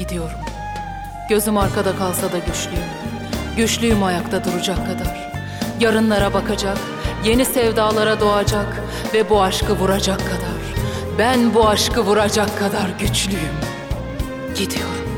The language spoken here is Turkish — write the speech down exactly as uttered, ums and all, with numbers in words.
gidiyorum. Gözüm arkada kalsa da güçlüyüm. Güçlüyüm ayakta duracak kadar. Yarınlara bakacak, yeni sevdalara doğacak ve bu aşkı vuracak kadar. Ben bu aşkı vuracak kadar güçlüyüm. Gidiyorum.